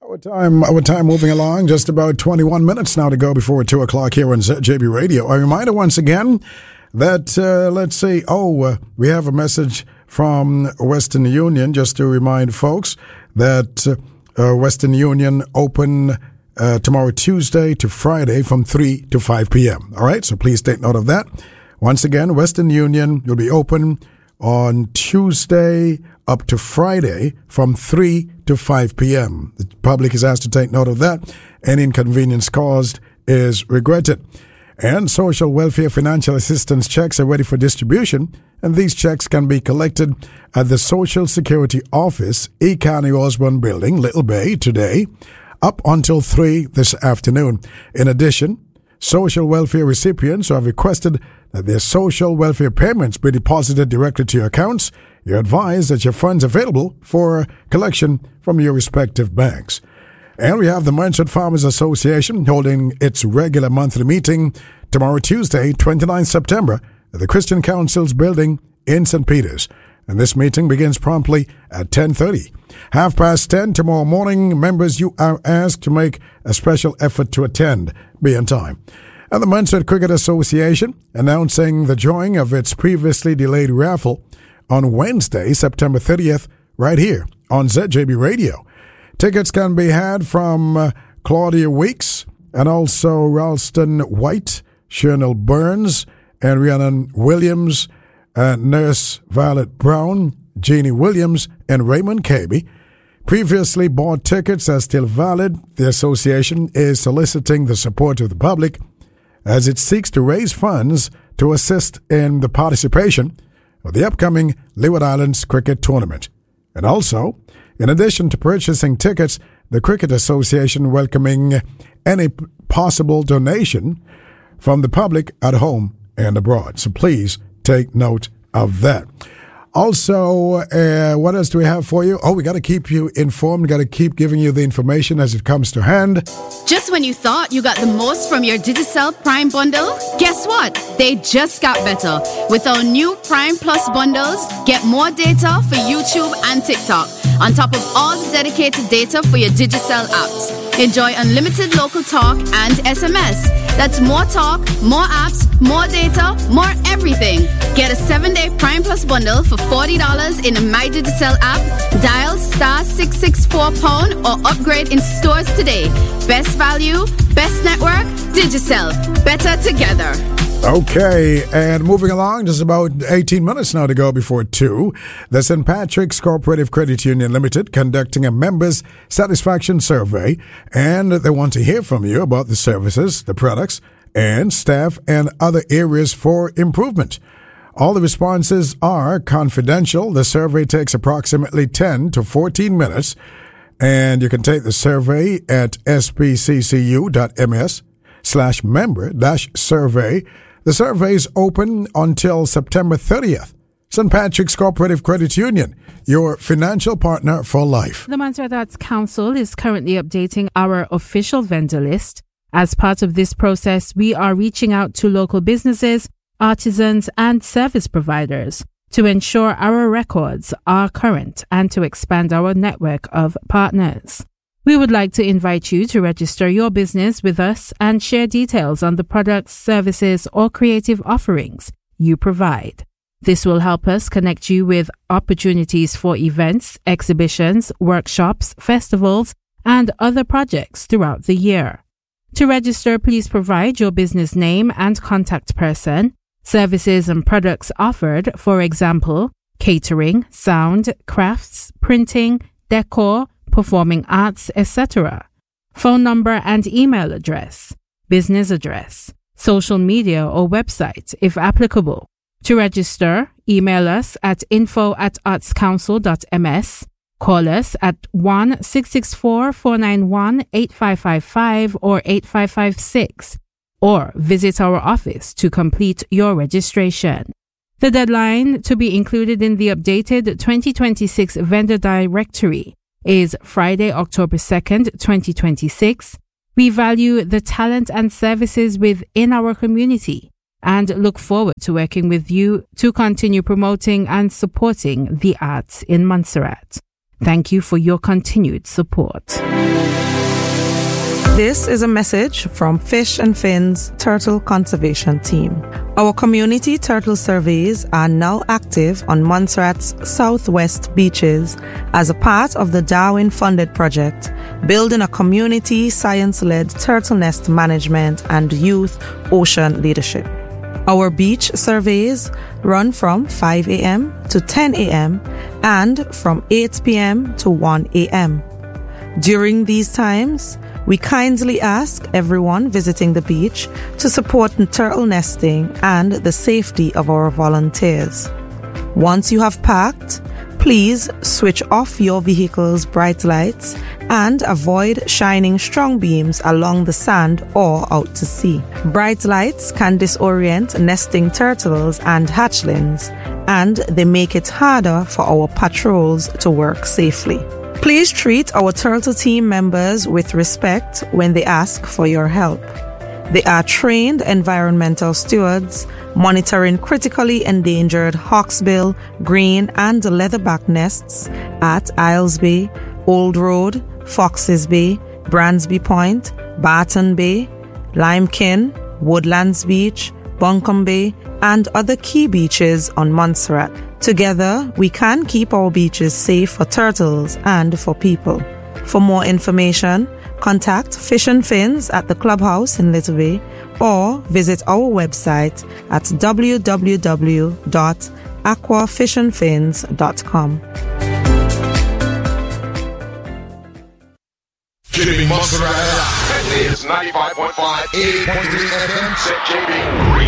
Our time moving along, just about 21 minutes now to go before 2 o'clock here on ZJB Radio. A reminder once again that, we have a message from Western Union, just to remind folks that Western Union open tomorrow Tuesday to Friday from 3 to 5 p.m. All right, so please take note of that. Once again, Western Union will be open on Tuesday up to Friday from 3 to 5 p.m. The public is asked to take note of that. Any inconvenience caused is regretted. And social welfare financial assistance checks are ready for distribution, and these checks can be collected at the Social Security Office, E. County Osborne Building, Little Bay, today, up until 3 this afternoon. In addition, social welfare recipients who have requested that their social welfare payments be deposited directly to your accounts, you're advised that your funds are available for collection from your respective banks. And we have the Merchant Farmers Association holding its regular monthly meeting tomorrow, Tuesday, 29 September, at the Christian Council's building in St. Peters. And this meeting begins promptly at 10:30. 10:30 tomorrow morning, members, you are asked to make a special effort to attend. Be on time. And the Munster Cricket Association announcing the drawing of its previously delayed raffle on Wednesday, September 30th, right here on ZJB Radio. Tickets can be had from Claudia Weeks and also Ralston White, Shernal Burns, and Rhiannon Williams, Nurse Violet Brown, Jeannie Williams, and Raymond Caby. Previously bought tickets are still valid. The association is soliciting the support of the public as it seeks to raise funds to assist in the participation of the upcoming Leeward Islands Cricket Tournament. And also, in addition to purchasing tickets, the Cricket Association welcoming any possible donation from the public at home and abroad. So please take note of that. Also, what else do we have for you? Oh, we got to keep you informed. We got to keep giving you the information as it comes to hand. Just when you thought you got the most from your Digicel Prime bundle, guess what? They just got better. With our new Prime Plus bundles, get more data for YouTube and TikTok, on top of all the dedicated data for your Digicel apps. Enjoy unlimited local talk and SMS. That's more talk, more apps, more data, more everything. Get a 7-day Prime Plus bundle for $40 in the My Digicel app. Dial *664# or upgrade in stores today. Best value, best network, Digicel. Better together. Okay, and moving along, just about 18 minutes now to go before 2. The St. Patrick's Cooperative Credit Union Limited conducting a members' satisfaction survey, and they want to hear from you about the services, the products, and staff, and other areas for improvement. All the responses are confidential. The survey takes approximately 10 to 14 minutes, and you can take the survey at spccu.ms/member-survey. The survey is open until September 30th. St. Patrick's Cooperative Credit Union, your financial partner for life. The Montserrat Arts Council is currently updating our official vendor list. As part of this process, we are reaching out to local businesses, artisans, and service providers to ensure our records are current and to expand our network of partners. We would like to invite you to register your business with us and share details on the products, services, or creative offerings you provide. This will help us connect you with opportunities for events, exhibitions, workshops, festivals, and other projects throughout the year. To register, please provide your business name and contact person, services and products offered, for example, catering, sound, crafts, printing, decor, performing arts, etc. Phone number and email address, business address, social media or website if applicable. To register, email us at info@artscouncil.ms, call us at 1-664-491-8555 or 8556, or visit our office to complete your registration. The deadline to be included in the updated 2026 vendor directory is Friday, October 2nd, 2026. We value the talent and services within our community and look forward to working with you to continue promoting and supporting the arts in Montserrat. Thank you for your continued support. This is a message from Fish and Fins Turtle Conservation Team. Our community turtle surveys are now active on Montserrat's southwest beaches as a part of the Darwin-funded project, building a community science-led turtle nest management and youth ocean leadership. Our beach surveys run from 5 a.m. to 10 a.m. and from 8 p.m. to 1 a.m. During these times, we kindly ask everyone visiting the beach to support turtle nesting and the safety of our volunteers. Once you have packed, please switch off your vehicle's bright lights and avoid shining strong beams along the sand or out to sea. Bright lights can disorient nesting turtles and hatchlings, and they make it harder for our patrols to work safely. Please treat our turtle team members with respect when they ask for your help. They are trained environmental stewards, monitoring critically endangered hawksbill, green, and leatherback nests at Isles Bay, Old Road, Foxes Bay, Bransby Point, Barton Bay, Limekin, Woodlands Beach, Buncombe Bay, and other key beaches on Montserrat. Together, we can keep our beaches safe for turtles and for people. For more information, contact Fish and Fins at the Clubhouse in Little Bay or visit our website at www.aquafishandfins.com. JB Montserrat is 95.5, 88.3 FM, JB.